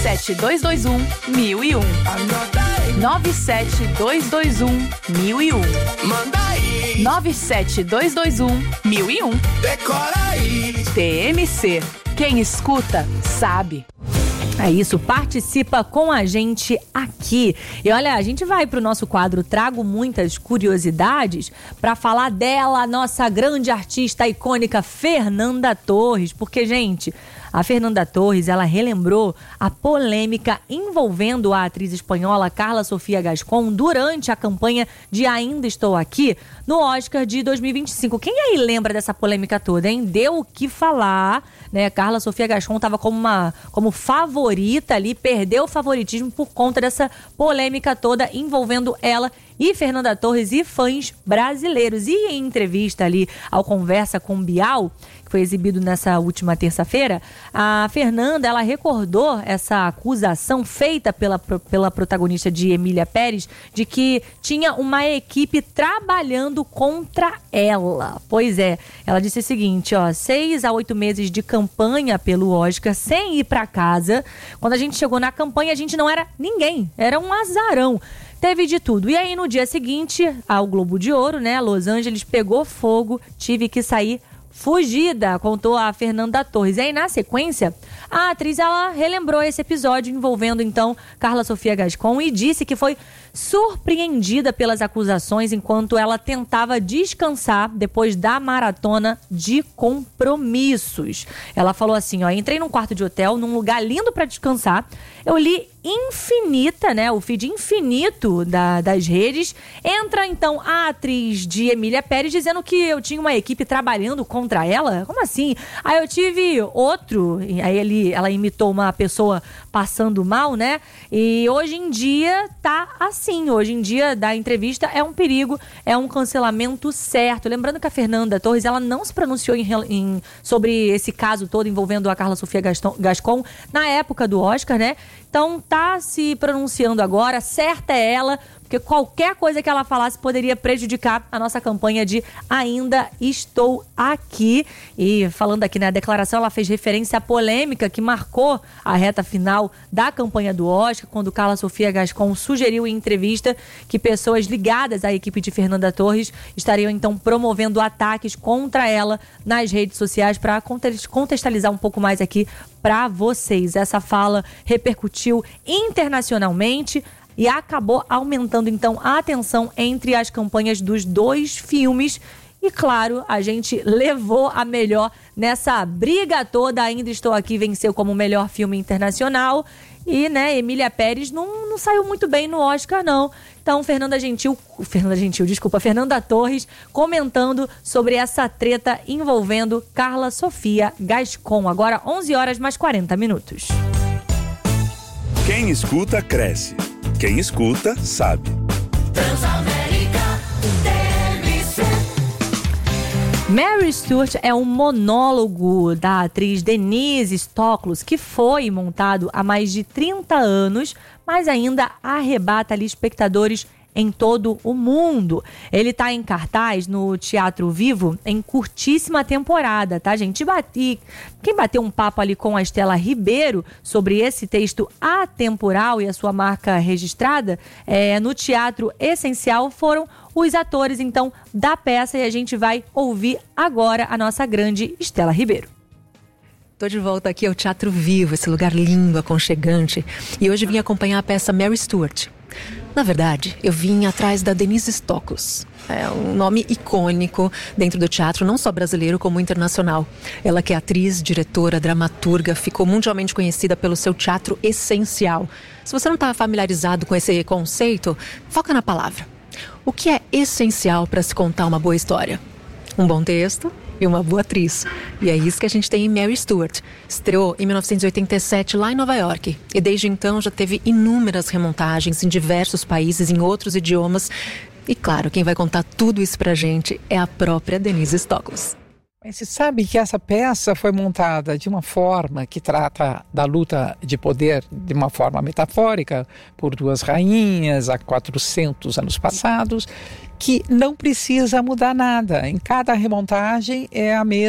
97221-1001. 97221-1001. Manda aí. 97221-1001. Decora aí. TMC. Quem escuta, sabe. É isso, participa com a gente aqui. E olha, a gente vai pro nosso quadro Trago Muitas Curiosidades para falar dela, nossa grande artista icônica Fernanda Torres. Porque, gente, a Fernanda Torres, ela relembrou a polêmica envolvendo a atriz espanhola Carla Sofia Gascon durante a campanha de Ainda Estou Aqui no Oscar de 2025. Quem aí lembra dessa polêmica toda, hein? Deu o que falar, né? Carla Sofia Gascon estava como favorita ali, perdeu o favoritismo por conta dessa polêmica toda envolvendo ela e Fernanda Torres e fãs brasileiros. E em entrevista ali ao Conversa com Bial, que foi exibido nessa última terça-feira, a Fernanda, ela recordou essa acusação feita pela protagonista de Emília Pérez de que tinha uma equipe trabalhando contra ela. Pois é, ela disse o seguinte, 6 a 8 meses de campanha pelo Oscar, sem ir pra casa. Quando a gente chegou na campanha, a gente não era ninguém, era um azarão. Teve de tudo. E aí, no dia seguinte, ao Globo de Ouro, né? Los Angeles pegou fogo, tive que sair fugida, contou a Fernanda Torres. E aí, na sequência, a atriz, ela relembrou esse episódio envolvendo, então, Carla Sofia Gascon e disse que foi surpreendida pelas acusações enquanto ela tentava descansar depois da maratona de compromissos. Ela falou assim, entrei num quarto de hotel, num lugar lindo para descansar, eu li infinita, né, o feed infinito das redes, entra então a atriz de Emília Pérez dizendo que eu tinha uma equipe trabalhando contra ela, como assim? Aí eu tive outro, aí ela imitou uma pessoa passando mal, né, e hoje em dia tá assim, hoje em dia da entrevista é um perigo, é um cancelamento certo. Lembrando que a Fernanda Torres, ela não se pronunciou sobre esse caso todo envolvendo a Carla Sofia Gascon na época do Oscar, né? Então tá se pronunciando agora, certa é ela, porque qualquer coisa que ela falasse poderia prejudicar a nossa campanha de Ainda Estou Aqui. E falando aqui na declaração, ela fez referência à polêmica que marcou a reta final da campanha do Oscar, quando Carla Sofia Gascon sugeriu em entrevista que pessoas ligadas à equipe de Fernanda Torres estariam então promovendo ataques contra ela nas redes sociais. Para contextualizar um pouco mais aqui para vocês, essa fala repercutiu internacionalmente e acabou aumentando então a atenção entre as campanhas dos dois filmes. E claro, a gente levou a melhor nessa briga toda. Ainda Estou Aqui venceu como melhor filme internacional e, né, Emília Pérez não saiu muito bem no Oscar, não. Então, Fernanda Torres comentando sobre essa treta envolvendo Carla Sofia Gascon. Agora 11h40. Quem escuta, cresce. Quem escuta, sabe. Mary Stuart é um monólogo da atriz Denise Stoklos, que foi montado há mais de 30 anos, mas ainda arrebata ali espectadores em todo o mundo. Ele está em cartaz no Teatro Vivo em curtíssima temporada, tá, gente? Quem bateu um papo ali com a Estela Ribeiro sobre esse texto atemporal e a sua marca registrada no Teatro Essencial foram os atores, então, da peça, e a gente vai ouvir agora a nossa grande Estela Ribeiro. Estou de volta aqui ao Teatro Vivo, esse lugar lindo, aconchegante, e hoje vim acompanhar a peça Mary Stuart. Na verdade, eu vim atrás da Denise Stoklos. É um nome icônico dentro do teatro, não só brasileiro como internacional. Ela que é atriz, diretora, dramaturga, ficou mundialmente conhecida pelo seu Teatro Essencial. Se você não está familiarizado com esse conceito, foca na palavra. O que é essencial para se contar uma boa história? Um bom texto e uma boa atriz. E é isso que a gente tem em Mary Stuart. Estreou em 1987 lá em Nova York. E desde então já teve inúmeras remontagens em diversos países, em outros idiomas. E claro, quem vai contar tudo isso pra gente é a própria Denise Stoklos. Mas você sabe que essa peça foi montada de uma forma que trata da luta de poder de uma forma metafórica por duas rainhas há 400 anos passados, que não precisa mudar nada. Em cada remontagem é a mesma